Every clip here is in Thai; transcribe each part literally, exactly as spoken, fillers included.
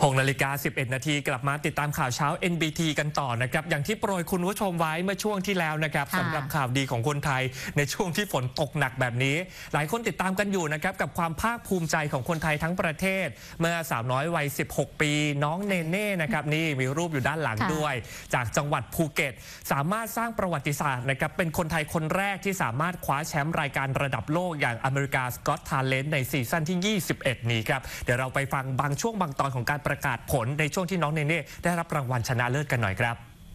หกนาฬิกาสิบเอ็ดนาทีกลับมาติดตามข่าวเช้า เอ็น บี ที กันต่อนะครับอย่างที่โปรยคุณผู้ชมไว้เมื่อช่วงที่แล้วนะครับสำหรับข่าวดีของคนไทยในช่วงที่ฝนตกหนักแบบนี้หลายคนติดตามกันอยู่นะครับกับความภาคภูมิใจของคนไทยทั้งประเทศเมื่อสาวน้อยวัยสิบหกปีน้องเนเน่นะครับนี่มีรูปอยู่ด้านหลังด้วยจากจังหวัดภูเก็ตสามารถสร้างประวัติศาสตร์นะครับเป็นคนไทยคนแรกที่สามารถคว้าแชมป์รายการระดับโลกอย่างอเมริกาสก็อตทาเลนต์ในซีซั่นที่ยี่สิบเอ็ดนี้ครับเดี๋ยวเราไปฟังบางช่วงบางตอนของการประกาศผลในช่วงที่น้องเนเน่ได้รับรางวัลชนะเลิศกันหน่อยครับ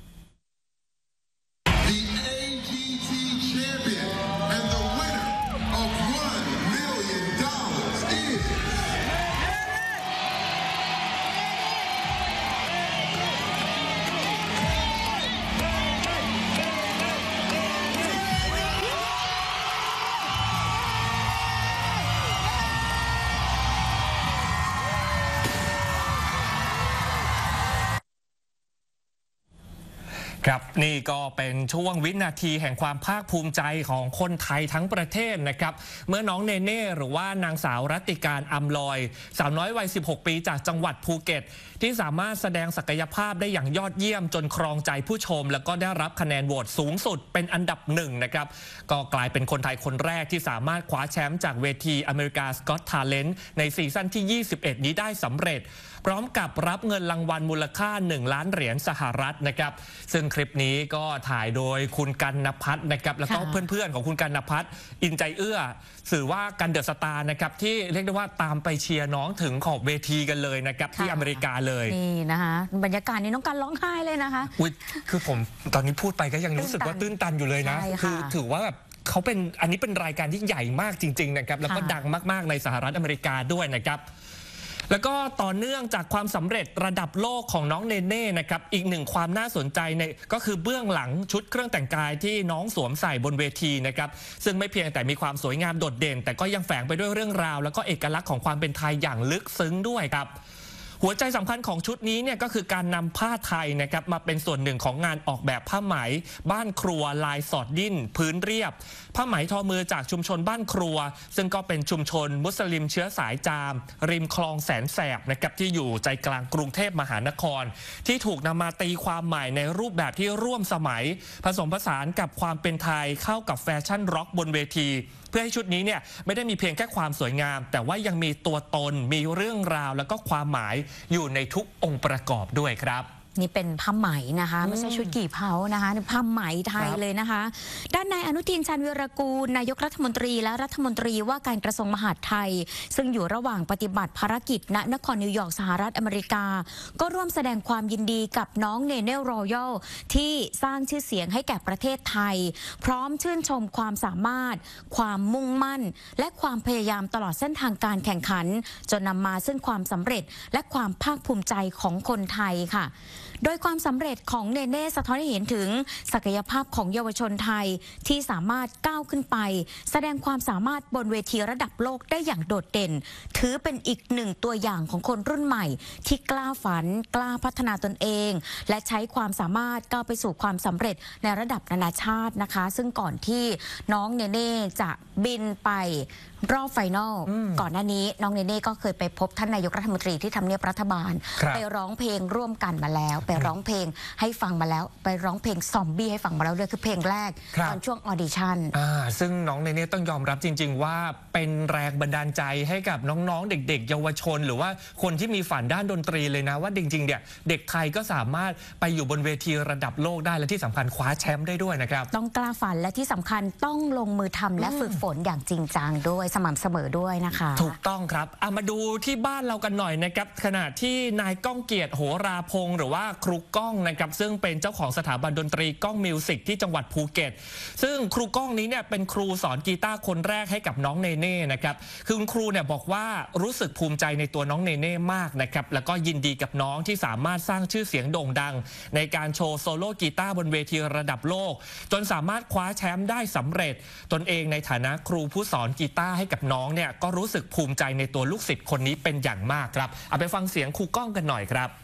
ครับนี่ก็เป็นช่วงวินาทีแห่งความภาคภูมิใจของคนไทยทั้งประเทศนะครับเมื่อน้องเนเน่หรือว่านางสาวรัตติการอำลอยสาวน้อยวัยสิบหกปีจากจังหวัดภูเก็ตที่สามารถแสดงศักยภาพได้อย่างยอดเยี่ยมจนครองใจผู้ชมแล้วก็ได้รับคะแนนโหวตสูงสุดเป็นอันดับหนึ่งนะครับก็กลายเป็นคนไทยคนแรกที่สามารถคว้าแชมป์จากเวทีอเมริกาสก็อตทาเลนต์ในซีซั่นที่ยี่สิบเอ็ดนี้ได้สำเร็จพร้อมกับรับเงินรางวัลมูลค่าหนึ่งล้านเหรียญสหรัฐนะครับซึ่งคลิปนี้ก็ถ่ายโดยคุณกันณภัทรนะครับแล้วก็เพื่อนๆของคุณกันณภัทรอินใจเอื้อสื่อว่ากันเดอะสตาร์นะครับที่เรียกได้ว่าตามไปเชียร์น้องถึงขอบเวทีกันเลยนะครับที่อเมริกาเลยนี่นะคะบรรยากาศนี้น้องกันร้องไห้เลยนะคะอุ๊ยคือผมตอนนี้พูดไปก็ยังรู้สึกว่าตื้นตันอยู่เลยนะคือถือว่าแบบเขาเป็นอันนี้เป็นรายการที่ใหญ่มากจริงๆนะครับแล้วก็ดังมากๆในสหรัฐอเมริกาด้วยนะครับแล้วก็ต่อเนื่องจากความสำเร็จระดับโลกของน้องเนเน่นะครับอีกหนึ่งความน่าสนใจในก็คือเบื้องหลังชุดเครื่องแต่งกายที่น้องสวมใส่บนเวทีนะครับซึ่งไม่เพียงแต่มีความสวยงามโดดเด่นแต่ก็ยังแฝงไปด้วยเรื่องราวแล้วก็เอกลักษณ์ของความเป็นไทยอย่างลึกซึ้งด้วยครับหัวใจสำคัญของชุดนี้เนี่ยก็คือการนำผ้าไทยนะครับมาเป็นส่วนหนึ่งของงานออกแบบผ้าไหมบ้านครัวลายสอดดิ้นพื้นเรียบผ้าไหมทอมือจากชุมชนบ้านครัวซึ่งก็เป็นชุมชนมุสลิมเชื้อสายจามริมคลองแสนแสบนะครับที่อยู่ใจกลางกรุงเทพมหานครที่ถูกนำมาตีความใหม่ในรูปแบบที่ร่วมสมัยผสมผสานกับความเป็นไทยเข้ากับแฟชั่นร็อกบนเวทีเพื่อให้ชุดนี้เนี่ยไม่ได้มีเพียงแค่ความสวยงามแต่ว่ายังมีตัวตนมีเรื่องราวแล้วก็ความหมายอยู่ในทุกองค์ประกอบด้วยครับนี่เป็นผ้าไหมนะคะไม่ใช่ชุดกี่เผานะคะผ้าไหมไทยเลยนะคะด้านนายอนุทินชาญวีรกูลนายกรัฐมนตรีและรัฐมนตรีว่าการกระทรวงมหาดไทยซึ่งอยู่ระหว่างปฏิบัติภารกิจณนครนิวยอร์กสหรัฐอเมริกาก็ร่วมแสดงความยินดีกับน้องเนเน่รอยัลที่สร้างชื่อเสียงให้แก่ประเทศไทยพร้อมชื่นชมความสามารถความมุ่งมั่นและความพยายามตลอดเส้นทางการแข่งขันจนนำมาซึ่งความสำเร็จและความภาคภูมิใจของคนไทยค่ะโดยความสำเร็จของเนเน่สะท้อนให้เห็นถึงศักยภาพของเยาวชนไทยที่สามารถก้าวขึ้นไปแสดงความสามารถบนเวทีระดับโลกได้อย่างโดดเด่นถือเป็นอีกหนึ่งตัวอย่างของคนรุ่นใหม่ที่กล้าฝันกล้าพัฒนาตนเองและใช้ความสามารถก้าวไปสู่ความสำเร็จในระดับนานาชาตินะคะซึ่งก่อนที่น้องเนเน่จะบินไปรอบไฟนอลก่อนหน้านี้น้องเนเน่ก็เคยไปพบท่านนายกรัฐมนตรีที่ทำเนียบรัฐบาลไปร้องเพลงร่วมกันมาแล้วไปร้องเพลงให้ฟังมาแล้วไปร้องเพลงซอมบี้ให้ฟังมาแล้วด้วยคือเพลงแรกตอนช่วงออดิชั่นซึ่งน้องเนเน่ต้องยอมรับจริงๆว่าเป็นแรงบันดาลใจให้กับน้องๆเด็กๆเยาวชนหรือว่าคนที่มีฝันด้านดนตรีเลยนะว่าจริงๆเนี่ยเด็กไทยก็สามารถไปอยู่บนเวทีระดับโลกได้และที่สำคัญคว้าแชมป์ได้ด้วยนะครับต้องกล้าฝันและที่สำคัญต้องลงมือทำและฝึกฝนอย่างจริงจังด้วยสม่ำเสมอด้วยนะคะถูกต้องครับเอามาดูที่บ้านเรากันหน่อยนะครับขณะที่นายก้องเกียรติโหราพงศ์หรือว่าครูก้องนะครับซึ่งเป็นเจ้าของสถาบันดนตรีก้องมิวสิกที่จังหวัดภูเก็ตซึ่งครูก้องนี้เนี่ยเป็นครูสอนกีตาร์คนแรกให้กับน้องเนเน่นะครับคือคุณครูเนี่ยบอกว่ารู้สึกภูมิใจในตัวน้องเนเน่มากนะครับแล้วก็ยินดีกับน้องที่สามารถสร้างชื่อเสียงโด่งดังในการโชว์โซโล่กีตาร์บนเวทีระดับโลกจนสามารถคว้าแชมป์ได้สำเร็จตนเองในฐานะครูผู้สอนกีตาร์ให้กับน้องเนี่ยก็รู้สึกภูมิใจในตัวลูกศิษย์คนนี้เป็นอย่างมากครับเอาไปฟังเสียงครูก้องกันหน่อยครับ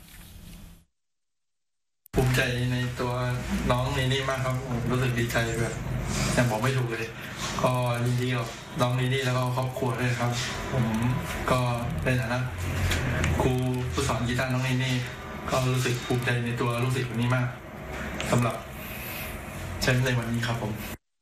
ภูมิใจในตัวน้องเนเน่มากครับผมรู้สึกดีใจแบบยังบอกไม่ถูกเลยก็ยินดีกับน้องเนเน่แล้วก็ครอบครัวด้วยครับผมก็ในฐานะครูผู้สอนกีตาร์น้องเนเน่ก็รู้สึกภูมิใจในตัวลูกศิษย์คนนี้มากสำหรับแชมป์ในวันนี้ครับผม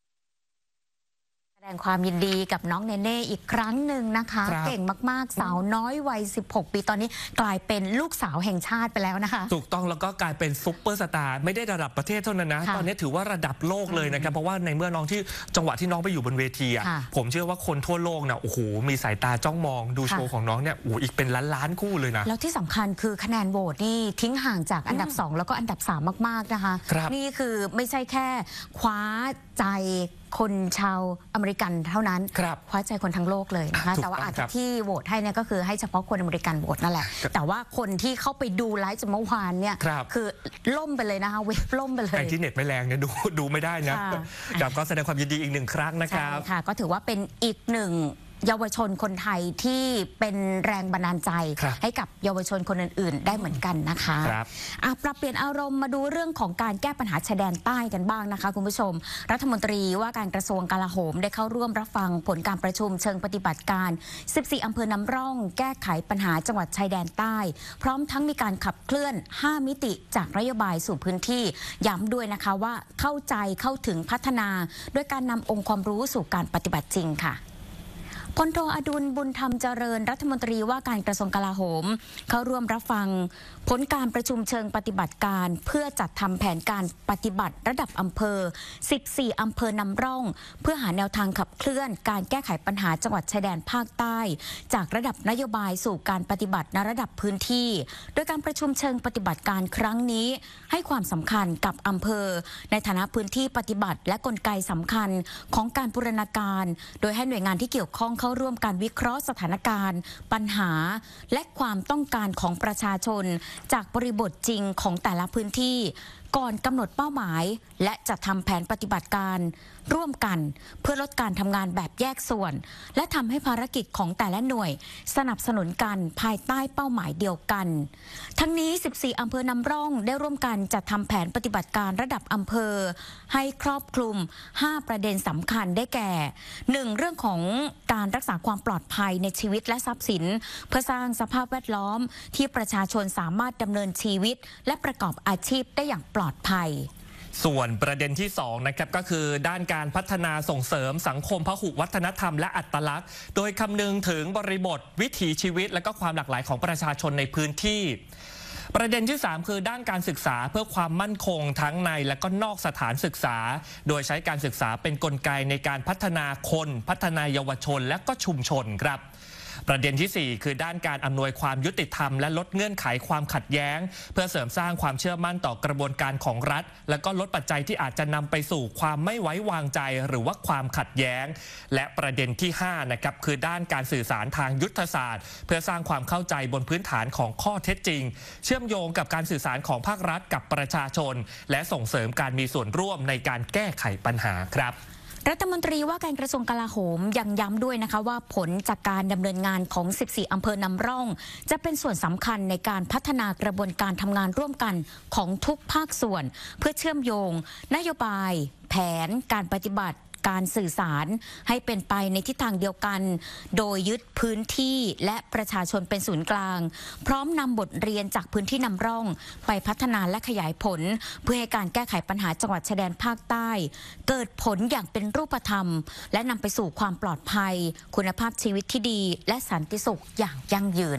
แสดงความยินดีกับน้องเนเน่อีกครั้งหนึ่งนะคะเก่งมากๆสาวน้อยวัยสิบหกปีตอนนี้กลายเป็นลูกสาวแห่งชาติไปแล้วนะคะถูกต้องแล้วก็กลายเป็นซุปเปอร์สตาร์ไม่ได้ระดับประเทศเท่านั้นนะตอนนี้ถือว่าระดับโลกเลยนะครับเพราะว่าในเมื่อน้องที่จังหวะที่น้องไปอยู่บนเวทีอ่ะผมเชื่อว่าคนทั่วโลกนะโอ้โหมีสายตาจ้องมองดูโชว์ของน้องเนี่ยโอ้อีกเป็นล้านล้านคู่เลยนะแล้วที่สำคัญคือคะแนนโหวตนี่ทิ้งห่างจากอันดับสองแล้วก็อันดับสามมากๆนะคะนี่คือไม่ใช่แค่คว้าใจคนชาวอเมริกันเท่านั้นคว้าใจคนทั้งโลกเลยนะคะแต่ว่าอาจจะที่โหวตให้เนี่ยก็คือให้เฉพาะคนอเมริกันโหวตนั่นแหละแต่ว่าคนที่เข้าไปดูไลฟ์จากเมื่อวานเนี่ยคือล่มไปเลยนะคะเว็บล่มไปเลยไอ้ที่เน็ตไม่แรงเนี่ยดูดูไม่ได้นะกับก็แสดงความยินดีอีกหนึ่งครั้งนะครับค่ะก็ถือว่าเป็นอีกหนึ่งเยาวชนคนไทยที่เป็นแรงบันดาลใจให้กับเยาวชนคนอื่นๆได้เหมือนกันนะคะปรับเปลี่ยนอารมณ์มาดูเรื่องของการแก้ปัญหาชายแดนใต้กันบ้างนะคะคุณผู้ชมรัฐมนตรีว่าการกระทรวงกลาโหมได้เข้าร่วมรับฟังผลการประชุมเชิงปฏิบัติการสิบสี่อำเภอนำร่องแก้ไขปัญหาจังหวัดชายแดนใต้พร้อมทั้งมีการขับเคลื่อนห้ามิติจากนโยบายสู่พื้นที่ย้ำด้วยนะคะว่าเข้าใจเข้าถึงพัฒนาด้วยการนำองค์ความรู้สู่การปฏิบัติจริงค่ะพลโทอดุลบุญธรรมเจริญรัฐมนตรีว่าการกระทรวงกลาโหมเข้าร่วมรับฟังผลการประชุมเชิงปฏิบัติการเพื่อจัดทำแผนการปฏิบัติระดับอำเภอสิบสี่อำเภอนำร่องเพื่อหาแนวทางขับเคลื่อนการแก้ไขปัญหาจังหวัดชายแดนภาคใต้จากระดับนโยบายสู่การปฏิบัติในระดับพื้นที่โดยการประชุมเชิงปฏิบัติการครั้งนี้ให้ความสำคัญกับอำเภอในฐานะพื้นที่ปฏิบัติและกลไกสำคัญของการบูรณาการโดยให้หน่วยงานที่เกี่ยวข้องเข้าร่วมการวิเคราะห์สถานการณ์ปัญหาและความต้องการของประชาชนจากบริบทจริงของแต่ละพื้นที่ก่อนกำหนดเป้าหมายและจัดทำแผนปฏิบัติการร่วมกันเพื่อลดการทำงานแบบแยกส่วนและทำให้ภารกิจของแต่ละหน่วยสนับสนุนกันภายใต้เป้าหมายเดียวกันทั้งนี้สิบสี่อำเภอนำร่องได้ร่วมกันจัดทำแผนปฏิบัติการระดับอำเภอให้ครอบคลุมห้าประเด็นสำคัญได้แก่หนึ่งเรื่องของการรักษาความปลอดภัยในชีวิตและทรัพย์สินเพื่อสร้างสภาพแวดล้อมที่ประชาชนสามารถดำเนินชีวิตและประกอบอาชีพได้อย่างปลอดภัยส่วนประเด็นที่สองนะครับก็คือด้านการพัฒนาส่งเสริมสังคมพหุวัฒนธรรมและอัตลักษณ์โดยคำนึงถึงบริบทวิถีชีวิตและก็ความหลากหลายของประชาชนในพื้นที่ประเด็นที่สามคือด้านการศึกษาเพื่อความมั่นคงทั้งในและก็นอกสถานศึกษาโดยใช้การศึกษาเป็นกลไกในการพัฒนาคนพัฒนาเยาวชนและก็ชุมชนครับประเด็นที่สี่คือด้านการอำนวยความยุติธรรมและลดเงื่อนไขความขัดแย้งเพื่อเสริมสร้างความเชื่อมั่นต่อกระบวนการของรัฐและก็ลดปัจจัยที่อาจจะนำไปสู่ความไม่ไว้วางใจหรือว่าความขัดแย้งและประเด็นที่ห้านะครับคือด้านการสื่อสารทางยุทธศาสตร์เพื่อสร้างความเข้าใจบนพื้นฐานของข้อเท็จจริงเชื่อมโยงกับการสื่อสารของภาครัฐกับประชาชนและส่งเสริมการมีส่วนร่วมในการแก้ไขปัญหาครับรัฐมนตรีว่าการกระทรวงกลาโหมยังย้ำด้วยนะคะว่าผลจากการดำเนินงานของสิบสี่อำเภอนำร่องจะเป็นส่วนสำคัญในการพัฒนากระบวนการทำงานร่วมกันของทุกภาคส่วนเพื่อเชื่อมโยงนโยบายแผนการปฏิบัติการสื่อสารให้เป็นไปในทิศทางเดียวกันโดยยึดพื้นที่และประชาชนเป็นศูนย์กลางพร้อมนำบทเรียนจากพื้นที่นำร่องไปพัฒนาและขยายผลเพื่อให้การแก้ไขปัญหาจังหวัดชายแดนภาคใต้เกิดผลอย่างเป็นรูปธรรมและนำไปสู่ความปลอดภัยคุณภาพชีวิตที่ดีและสันติสุขอย่างยั่งยืน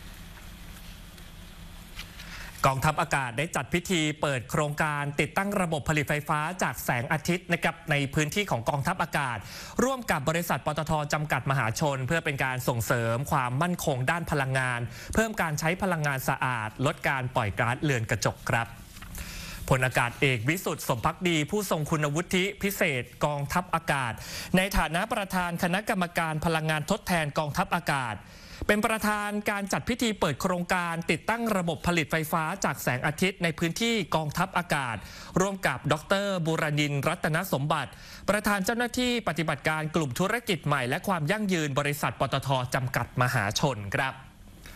กองทัพอากาศได้จัดพิธีเปิดโครงการติดตั้งระบบผลิตไฟฟ้าจากแสงอาทิตย์นะครับในพื้นที่ของกองทัพอากาศร่วมกับบริษัทปตท.จำกัดมหาชนเพื่อเป็นการส่งเสริมความมั่นคงด้านพลังงานเพิ่มการใช้พลังงานสะอาดลดการปล่อยก๊าซเรือนกระจกครับพลอากาศเอกวิสุทธิ์สมภักดีผู้ทรงคุณวุฒิพิเศษกองทัพอากาศในฐานะประธานคณะกรรมการพลังงานทดแทนกองทัพอากาศเป็นประธานการจัดพิธีเปิดโครงการติดตั้งระบบผลิตไฟฟ้าจากแสงอาทิตย์ในพื้นที่กองทัพอากาศร่วมกับดร.บูรณินทร์รัตนสมบัติประธานเจ้าหน้าที่ปฏิบัติการกลุ่มธุรกิจใหม่และความยั่งยืนบริษัทปตท.จำกัดมหาชนครับ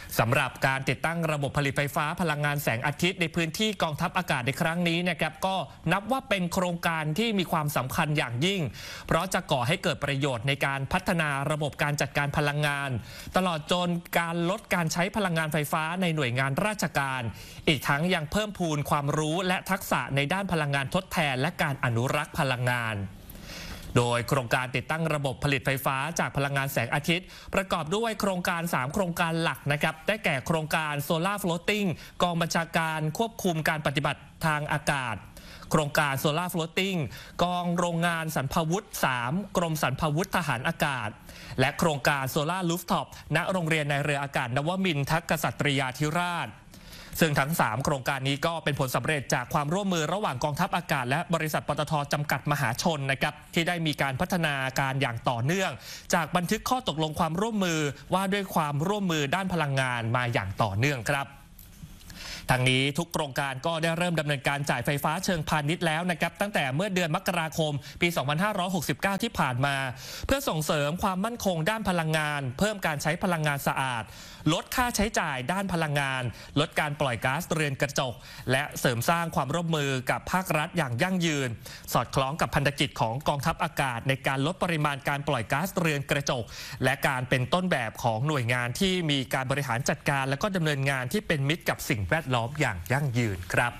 สำหรับการติดตั้งระบบผลิตไฟฟ้าพลังงานแสงอาทิตย์ในพื้นที่กองทัพอากาศในครั้งนี้นะครับก็นับว่าเป็นโครงการที่มีความสำคัญอย่างยิ่งเพราะจะก่อให้เกิดประโยชน์ในการพัฒนาระบบการจัดการพลังงานตลอดจนการลดการใช้พลังงานไฟฟ้าในหน่วยงานราชการอีกทั้งยังเพิ่มพูนความรู้และทักษะในด้านพลังงานทดแทนและการอนุรักษ์พลังงานโดยโครงการติดตั้งระบบผลิตไฟฟ้าจากพลังงานแสงอาทิตย์ประกอบด้วยโครงการสามโครงการหลักนะครับได้แก่โครงการ Solar Floating กองบัญชาการควบคุมการปฏิบัติทางอากาศโครงการ Solar Floating กองโรงงานสรรพาวุธสามกรมสรรพาวุธทหารอากาศและโครงการ Solar Rooftop ณโรงเรียนในเรืออากาศนวมินทรกษัตริยาธิราชซึ่งทั้งสามโครงการนี้ก็เป็นผลสำเร็จจากความร่วมมือระหว่างกองทัพอากาศและบริษัทปตท.จำกัดมหาชนนะครับที่ได้มีการพัฒนาการอย่างต่อเนื่องจากบันทึกข้อตกลงความร่วมมือว่าด้วยความร่วมมือด้านพลังงานมาอย่างต่อเนื่องครับทางนี้ทุกโครงการก็ได้เริ่มดำเนินการจ่ายไฟฟ้าเชิงพาณิชย์แล้วนะครับตั้งแต่เมื่อเดือนมกราคมปี สองพันห้าร้อยหกสิบเก้า ที่ผ่านมาเพื่อส่งเสริมความมั่นคงด้านพลังงานเพิ่มการใช้พลังงานสะอาดลดค่าใช้จ่ายด้านพลังงานลดการปล่อยก๊าซเรือนกระจกและเสริมสร้างความร่วมมือกับภาครัฐอย่างยั่งยืนสอดคล้องกับพันธกิจของกองทัพอากาศในการลดปริมาณการปล่อยก๊าซเรือนกระจกและการเป็นต้นแบบของหน่วยงานที่มีการบริหารจัดการและก็ดำเนินงานที่เป็นมิตรกับสิ่งแวดล้อมอย่างยั่งยืนครับ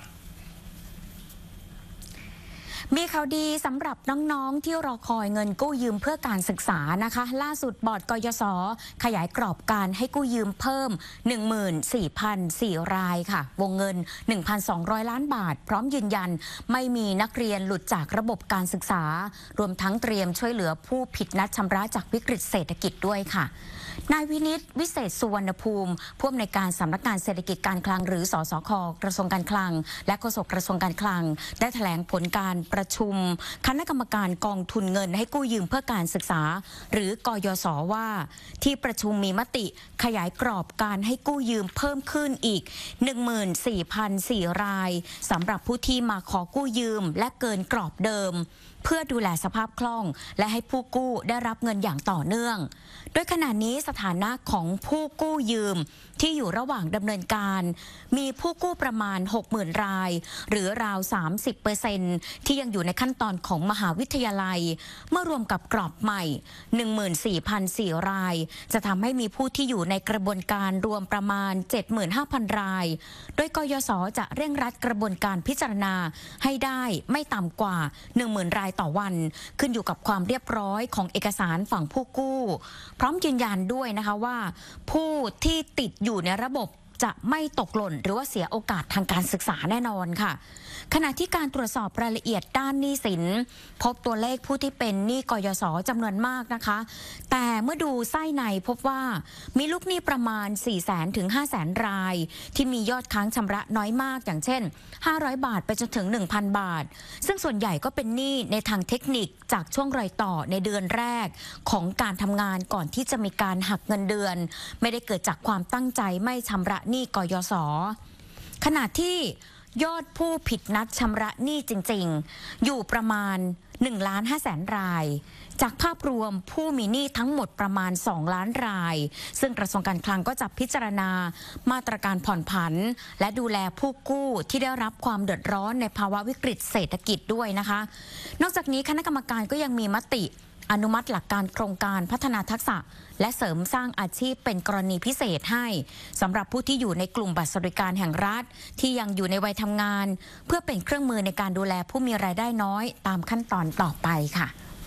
มีข่าวดีสำหรับน้องๆที่รอคอยเงินกู้ยืมเพื่อการศึกษานะคะล่าสุดบอร์ดกยศขยายกรอบการให้กู้ยืมเพิ่ม หนึ่งหมื่นสี่พันสี่ รายค่ะวงเงิน หนึ่งพันสองร้อย ล้านบาทพร้อมยืนยันไม่มีนักเรียนหลุดจากระบบการศึกษารวมทั้งเตรียมช่วยเหลือผู้ผิดนัดชำระจากวิกฤตเศรษฐกิจด้วยค่ะนายวินิตวิเศษสุวรรณภูมิผู้อำนวยการสำนักงานเศรษฐกิจการคลังหรือสสค.กระทรวงการคลังและโฆษกกระทรวงการคลังได้แถลงผลการประชุมคณะกรรมการกองทุนเงินให้กู้ยืมเพื่อการศึกษาหรือกยศว่าที่ประชุมมีมติขยายกรอบการให้กู้ยืมเพิ่มขึ้นอีก หนึ่งหมื่นสี่พันสี่ รายสำหรับผู้ที่มาขอกู้ยืมและเกินกรอบเดิมเพื่อดูแลสภาพคล่องและให้ผู้กู้ได้รับเงินอย่างต่อเนื่องโดยขณะนี้สถานะของผู้กู้ยืมที่อยู่ระหว่างดำเนินการมีผู้กู้ประมาณ หกหมื่น รายหรือราว สามสิบเปอร์เซ็นต์ ที่ยังอยู่ในขั้นตอนของมหาวิทยาลัยเมื่อรวมกับกรอบใหม่ หนึ่งหมื่นสี่พันสี่ รายจะทำให้มีผู้ที่อยู่ในกระบวนการรวมประมาณ เจ็ดหมื่นห้าพัน รายโดยกยศจะเร่งรัดกระบวนการพิจารณาให้ได้ไม่ต่ำกว่า หนึ่งหมื่น รายต่อวันขึ้นอยู่กับความเรียบร้อยของเอกสารฝั่งผู้กู้พร้อมยืนยันด้วยนะคะว่าผู้ที่ติดอยู่ในระบบจะไม่ตกหล่นหรือว่าเสียโอกาสทางการศึกษาแน่นอนค่ะขณะที่การตรวจสอบรายละเอียดด้านหนี้สินพบตัวเลขผู้ที่เป็นหนี้กยศจำนวนมากนะคะแต่เมื่อดูไส้ในพบว่ามีลูกหนี้ประมาณ สี่แสน ถึง ห้าแสน รายที่มียอดค้างชำระน้อยมากอย่างเช่นห้าร้อยบาทไปจนถึง หนึ่งพัน บาทซึ่งส่วนใหญ่ก็เป็นหนี้ในทางเทคนิคจากช่วงรอยต่อในเดือนแรกของการทำงานก่อนที่จะมีการหักเงินเดือนไม่ได้เกิดจากความตั้งใจไม่ชำระหนี้กยศขณะที่ยอดผู้ผิดนัดชำระหนี้จริงๆอยู่ประมาณ หนึ่งล้านห้าแสน รายจากภาพรวมผู้มีหนี้ทั้งหมดประมาณสองล้านรายซึ่งกระทรวงการคลังก็จะพิจารณามาตรการผ่อนผันและดูแลผู้กู้ที่ได้รับความเดือดร้อนในภาวะวิกฤตเศรษฐกิจด้วยนะคะนอกจากนี้คณะกรรมการก็ยังมีมติอนุมัติหลักการโครงการพัฒนาทักษะและเสริมสร้างอาชีพเป็นกรณีพิเศษให้สำหรับผู้ที่อยู่ในกลุ่มบัตรสวัสดิการแห่งรัฐที่ยังอยู่ในวัยทำงานเพื่อเป็นเครื่องมือในการดูแลผู้มีรายได้น้อยตามขั้นตอนต่อไปค่ะ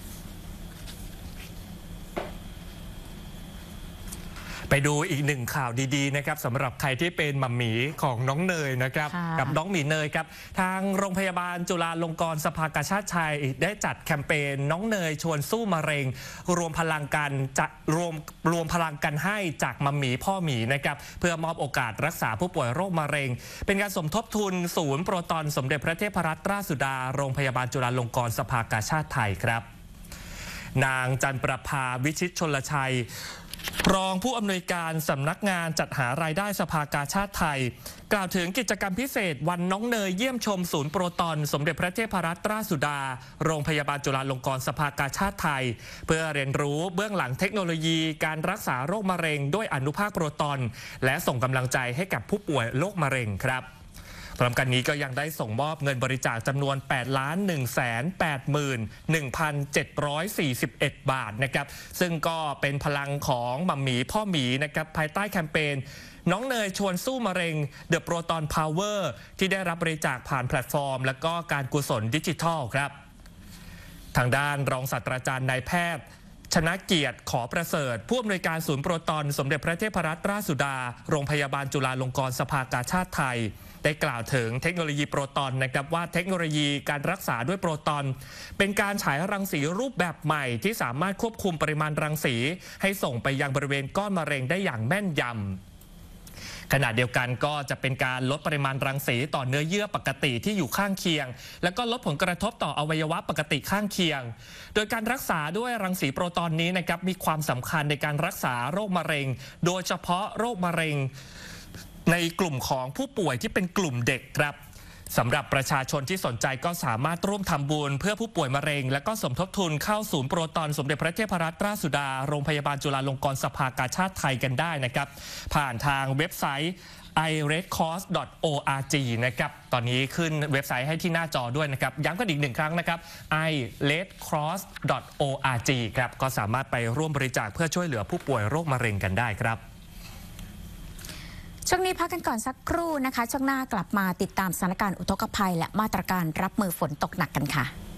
ไปดูอีกหนึ่งข่าวดีๆนะครับสำหรับใครที่เป็นมัมหมีของน้องเนยนะครับกับน้องหมีเนยครับทางโรงพยาบาลจุฬาลงกรณ์สภากาชาดชัยได้จัดแคมเปญน้องเนยชวนสู้มะเร็งรวมพลังกันจะรวมรวมพลังกันให้จากมัมหมีพ่อหมีนะครับเพื่อมอบโอกาสรักษาผู้ป่วยโรคมะเร็งเป็นการสมทบทุนศูนย์โปรตอนสมเด็จพระเทพรัตนราชสุดาโรงพยาบาลจุฬาลงกรณ์สภากาชาดไทยครับนางจันประภาวิชิตชลชัยรองผู้อำนวยการสำนักงานจัดหารายได้สภากาชาติไทยกล่าวถึงกิจกรรมพิเศษวันน้องเนยเยี่ยมชมศูนย์โปรตอนสมเด็จพระเทพรัตนราชสุดาโรงพยาบาลจุฬาลงกรณ์สภากาชาติไทยเพื่อเรียนรู้เบื้องหลังเทคโนโลยีการรักษาโรคมะเร็งด้วยอนุภาคโปรตอนและส่งกำลังใจให้กับผู้ป่วยโรคมะเร็งครับพร้อมกันนี้ก็ยังได้ส่งมอบเงินบริจาคจำนวน แปดล้านหนึ่งแสนแปดหมื่นหนึ่งพันเจ็ดร้อยสี่สิบเอ็ด บาทนะครับซึ่งก็เป็นพลังของหม่ำหมีพ่อหมีนะครับภายใต้แคมเปญน้องเนยชวนสู้มะเร็ง The Proton Power ที่ได้รับบริจาคผ่านแพลตฟอร์มและก็การกุศลดิจิทัลครับทางด้านรองศาสตราจารย์นายแพทย์ชนะเกียรติขอประเสริฐผู้อำนวยการศูนย์โปรตอนสมเด็จพระเทพรัตนราชสุดาโรงพยาบาลจุฬาลงกรณ์สภากาชาติไทยได้กล่าวถึงเทคโนโลยีโปรตอนนะครับว่าเทคโนโลยีการรักษาด้วยโปรตอนเป็นการฉายรังสีรูปแบบใหม่ที่สามารถควบคุมปริมาณรังสีให้ส่งไปยังบริเวณก้อนมะเร็งได้อย่างแม่นยำขณะเดียวกันก็จะเป็นการลดปริมาณรังสีต่อเนื้อเยื่อปกติที่อยู่ข้างเคียงและก็ลดผลกระทบต่ออวัยวะปกติข้างเคียงโดยการรักษาด้วยรังสีโปรตอนนี้นะครับมีความสำคัญในการรักษาโรคมะเร็งโดยเฉพาะโรคมะเร็งในกลุ่มของผู้ป่วยที่เป็นกลุ่มเด็กครับสำหรับประชาชนที่สนใจก็สามารถร่วมทำบุญเพื่อผู้ป่วยมะเร็งและก็สมทบทุนเข้าศูนย์โปรตอนสมเด็จพระเทพรัตนราชสุดาโรงพยาบาลจุฬาลงกรณ์สภากาชาติไทยกันได้นะครับผ่านทางเว็บไซต์ ไอ เรด ครอส ดอท โอ อาร์ จี นะครับตอนนี้ขึ้นเว็บไซต์ให้ที่หน้าจอด้วยนะครับย้ำกันอีกหนึ่งครั้งนะครับ ไอ เรด ครอส ดอท โอ อาร์ จี ครับก็สามารถไปร่วมบริจาคเพื่อช่วยเหลือผู้ป่วยโรคมะเร็งกันได้ครับช่วงนี้พักกันก่อนสักครู่นะคะช่วงหน้ากลับมาติดตามสถานการณ์อุทกภัยและมาตรการรับมือฝนตกหนักกันค่ะ